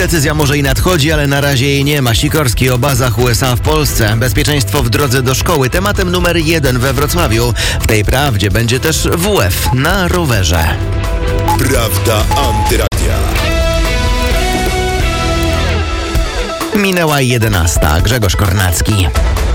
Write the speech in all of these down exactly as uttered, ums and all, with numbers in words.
Decyzja może i nadchodzi, ale na razie jej nie ma. Sikorski o bazach U S A w Polsce. Bezpieczeństwo w drodze do szkoły. Tematem numer jeden we Wrocławiu. W tej prawdzie będzie też W F na rowerze. Prawda Antyradia. Minęła jedenasta. Grzegorz Kornacki.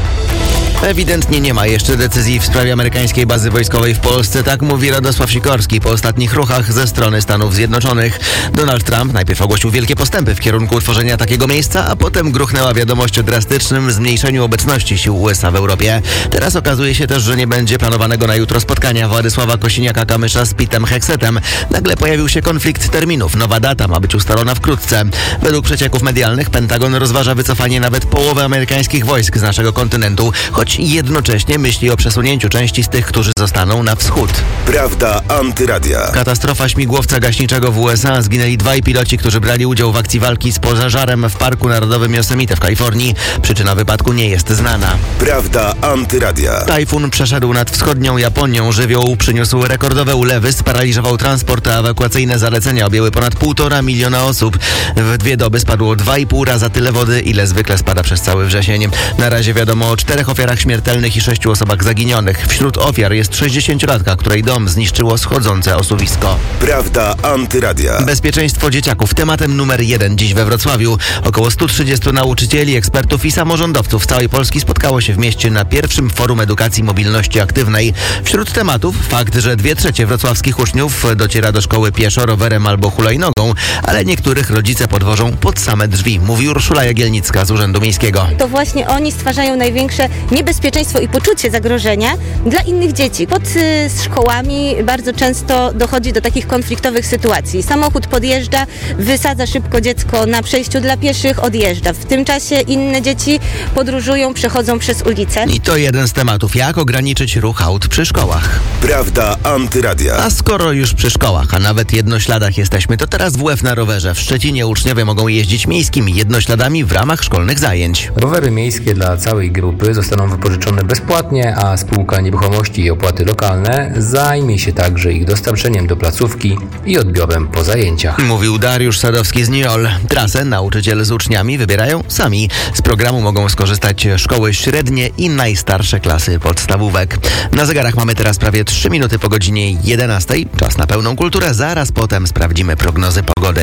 Ewidentnie nie ma jeszcze decyzji w sprawie amerykańskiej bazy wojskowej w Polsce, tak mówi Radosław Sikorski po ostatnich ruchach ze strony Stanów Zjednoczonych. Donald Trump najpierw ogłosił wielkie postępy w kierunku utworzenia takiego miejsca, a potem gruchnęła wiadomość o drastycznym zmniejszeniu obecności sił U S A w Europie. Teraz okazuje się też, że nie będzie planowanego na jutro spotkania Władysława Kosiniaka-Kamysza z Petem Hexetem. Nagle pojawił się konflikt terminów. Nowa data ma być ustalona wkrótce. Według przecieków medialnych Pentagon rozważa wycofanie nawet połowy amerykańskich wojsk z naszego kontynentu, choć jednocześnie myśli o przesunięciu części z tych, którzy zostaną na wschód. Prawda Antyradia. Katastrofa śmigłowca gaśniczego w U S A. Zginęli dwaj piloci, którzy brali udział w akcji walki z pożarem w Parku Narodowym Yosemite w Kalifornii. Przyczyna wypadku nie jest znana. Prawda Antyradia. Tajfun przeszedł nad wschodnią Japonią. Żywioł przyniósł rekordowe ulewy, sparaliżował transport, a ewakuacyjne zalecenia objęły ponad półtora miliona osób. W dwie doby spadło dwa i pół raza tyle wody, ile zwykle spada przez cały wrzesień. Na razie wiadomo o czterech ofiarach śmiertelnych i sześciu osobach zaginionych. Wśród ofiar jest sześćdziesięciolatka, której dom zniszczyło schodzące osuwisko. Prawda Antyradia. Bezpieczeństwo dzieciaków. Tematem numer jeden dziś we Wrocławiu. Około stu trzydziestu nauczycieli, ekspertów i samorządowców z całej Polski spotkało się w mieście na pierwszym Forum Edukacji Mobilności Aktywnej. Wśród tematów fakt, że dwie trzecie wrocławskich uczniów dociera do szkoły pieszo, rowerem albo hulajnogą, ale niektórych rodzice podwożą pod same drzwi, mówi Urszula Jagielnicka z Urzędu Miejskiego. To właśnie oni stwarzają największe niebezpieczeństwo i poczucie zagrożenia dla innych dzieci. Pod y, szkołami bardzo często dochodzi do takich konfliktowych sytuacji. Samochód podjeżdża, wysadza szybko dziecko na przejściu dla pieszych, odjeżdża. W tym czasie inne dzieci podróżują, przechodzą przez ulicę. I to jeden z tematów, jak ograniczyć ruch aut przy szkołach. Prawda Antyradia. A skoro już przy szkołach, a nawet jednośladach jesteśmy, to teraz W F na rowerze. W Szczecinie uczniowie mogą jeździć miejskimi jednośladami w ramach szkolnych zajęć. Rowery miejskie dla całej grupy zostaną wypożyczone bezpłatnie, a spółka nieruchomości i opłaty lokalne zajmie się także ich dostarczeniem do placówki i odbiorem po zajęciach. Mówił Dariusz Sadowski z Niol. Trasę nauczyciele z uczniami wybierają sami. Z programu mogą skorzystać szkoły średnie i najstarsze klasy podstawówek. Na zegarach mamy teraz prawie trzy minuty po godzinie jedenastej. Czas na pełną kulturę. Zaraz potem sprawdzimy prognozy pogody.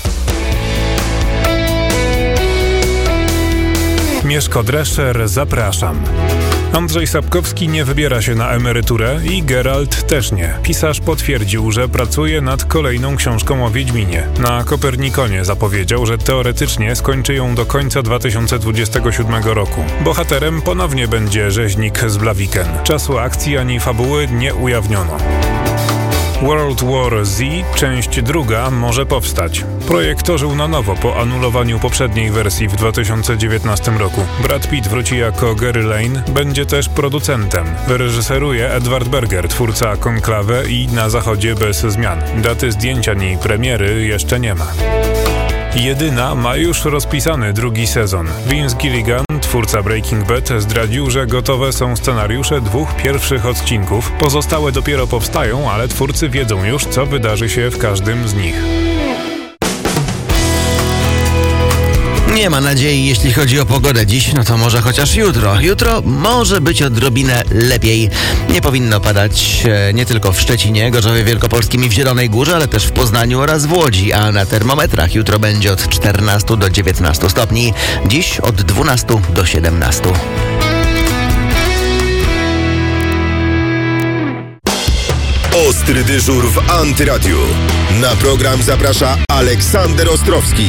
Mieszko Drescher, zapraszam. Andrzej Sapkowski nie wybiera się na emeryturę i Geralt też nie. Pisarz potwierdził, że pracuje nad kolejną książką o Wiedźminie. Na Kopernikonie zapowiedział, że teoretycznie skończy ją do końca dwa tysiące dwudziestego siódmego roku. Bohaterem ponownie będzie rzeźnik z Blaviken. Czasu akcji ani fabuły nie ujawniono. World War Z, część druga, może powstać. Projekt ożył na nowo po anulowaniu poprzedniej wersji w dwa tysiące dziewiętnastym roku. Brad Pitt wróci jako Gary Lane, będzie też producentem. Wyreżyseruje Edward Berger, twórca Konklawę i Na Zachodzie bez zmian. Daty zdjęcia ani premiery jeszcze nie ma. Jedyna ma już rozpisany drugi sezon. Vince Gilligan, twórca Breaking Bad, zdradził, że gotowe są scenariusze dwóch pierwszych odcinków. Pozostałe dopiero powstają, ale twórcy wiedzą już, co wydarzy się w każdym z nich. Nie ma nadziei, jeśli chodzi o pogodę dziś, no to może chociaż jutro. Jutro może być odrobinę lepiej. Nie powinno padać e, nie tylko w Szczecinie, Gorzowie Wielkopolskim i w Zielonej Górze, ale też w Poznaniu oraz w Łodzi, a na termometrach jutro będzie od czternastu do dziewiętnastu stopni, dziś od dwunastu do siedemnastu. Ostry dyżur w Antyradiu. Na program zaprasza Aleksander Ostrowski.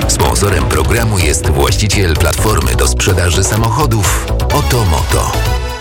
Sponsorem programu jest właściciel platformy do sprzedaży samochodów Otomoto.